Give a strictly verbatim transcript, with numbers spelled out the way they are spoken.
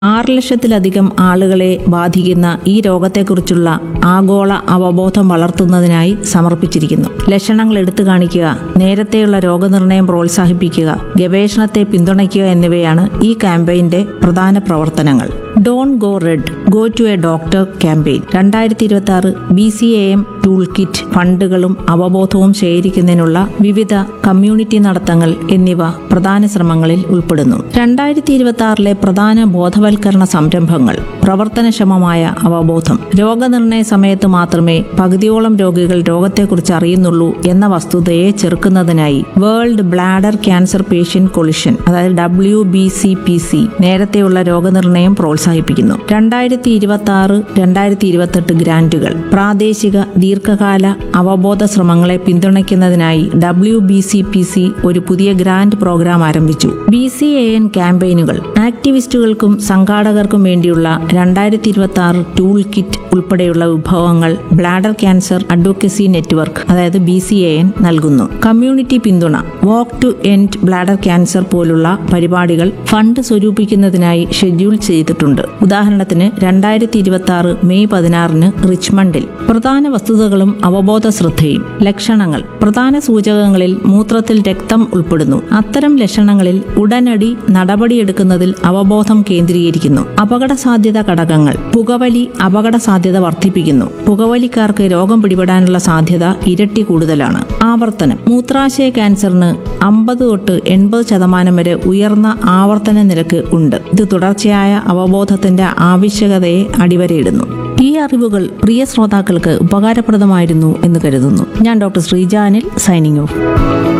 ആറ് ലക്ഷത്തിലധികം ആളുകളെ ബാധിക്കുന്ന ഈ രോഗത്തെക്കുറിച്ചുള്ള ആഗോള അവബോധം വളർത്തുന്നതിനായി സമർപ്പിച്ചിരിക്കുന്നു. ലക്ഷണങ്ങൾ എടുത്തു കാണിക്കുക, നേരത്തെയുള്ള രോഗനിർണയം പ്രോത്സാഹിപ്പിക്കുക, ഗവേഷണത്തെ പിന്തുണയ്ക്കുക എന്നിവയാണ് ഈ ക്യാമ്പയിന്റെ പ്രധാന പ്രവർത്തനങ്ങൾ. Don't go red, go to A doctor campaign രണ്ടായിരത്തി ഇരുപത്തി ആറ് B C A M tool kit ഫണ്ടുകളും അവബോധവും ശേഖരിക്കുന്നതിനുള്ള വിവിധ കമ്മ്യൂണിറ്റി നടത്തങ്ങൾ എന്നിവ പ്രധാന ശ്രമങ്ങളിൽ ഉൾപ്പെടുന്നു. രണ്ടായിരത്തി ഇരുപത്തി ആറിലെ പ്രധാന ബോധവൽക്കരണ സംരംഭങ്ങൾ: പ്രവർത്തനക്ഷമമായ അവബോധം. രോഗനിർണയ സമയത്ത് മാത്രമേ പകുതിയോളം രോഗികൾ രോഗത്തെക്കുറിച്ച് അറിയുന്നുള്ളൂ എന്ന വസ്തുതയെ ചെറുക്കുന്നതിനായി world bladder cancer patient collision അതായത് W B C P C നേരത്തെയുള്ള രോഗനിർണയം പ്രോത്സാഹിപ്പിക്കുന്നു. രണ്ടായിരത്തി ഇരുപത്തി ആറ് രണ്ടായിരത്തി ഇരുപത്തെട്ട് ഗ്രാന്റുകൾ. പ്രാദേശിക ദീർഘകാല അവബോധ ശ്രമങ്ങളെ പിന്തുണയ്ക്കുന്നതിനായി W B C P C ഒരു പുതിയ ഗ്രാന്റ് പ്രോഗ്രാം ആരംഭിച്ചു. B C A N ക്യാമ്പയിനുകൾ. ആക്ടിവിസ്റ്റുകൾക്കും സംഘാടകർക്കും വേണ്ടിയുള്ള രണ്ടായിരത്തി ഇരുപത്തി ആറ് ടൂൾ കിറ്റ് ഉൾപ്പെടെയുള്ള വിഭവങ്ങൾ ബ്ലാഡർ ക്യാൻസർ അഡ്വക്കസി നെറ്റ്വർക്ക് അതായത് ബി സി എ എൻ നൽകുന്നു. കമ്മ്യൂണിറ്റി പിന്തുണ. Walk to end bladder cancer പോലുള്ള പരിപാടികൾ ഫണ്ട് സ്വരൂപിക്കുന്നതിനായി ഷെഡ്യൂൾ ചെയ്തിട്ടുണ്ട്. ഉദാഹരണത്തിന് രണ്ടായിരത്തി ഇരുപത്തി ആറ് മെയ് പതിനാറിന് റിച്ച്മണ്ടിൽ. പ്രധാന വസ്തുതകളും അവബോധ ശ്രദ്ധയും. ലക്ഷണങ്ങൾ. പ്രധാന സൂചകങ്ങളിൽ മൂത്രത്തിൽ രക്തം ഉൾപ്പെടുന്നു. അത്തരം ലക്ഷണങ്ങളിൽ ഉടനടി നടപടിയെടുക്കുന്നതിൽ അവബോധം കേന്ദ്രീകരിക്കുന്നു. അപകട സാധ്യത ഘടകങ്ങൾ. പുകവലി അപകട സാധ്യത വർദ്ധിപ്പിക്കുന്നു. പുകവലിക്കാർക്ക് രോഗം പിടിപെടാനുള്ള സാധ്യത ഇരട്ടി കൂടുതലാണ്. ആവർത്തനം. മൂത്രാശയ ക്യാൻസറിന് അമ്പത് തൊട്ട് എൺപത് ശതമാനം വരെ ഉയർന്ന ആവർത്തന നിരക്ക് ഉണ്ട്. ഇത് തുടർച്ചയായ അവബോധത്തിന്റെ ആവശ്യകതയെ അടിവരയിടുന്നു. ഈ അറിവുകൾ പ്രിയ ശ്രോതാക്കൾക്ക് ഉപകാരപ്രദമായിരുന്നു എന്ന് കരുതുന്നു. ഞാൻ ഡോക്ടർ ശ്രീജാനിൽ സൈനിങ് ഓഫ്.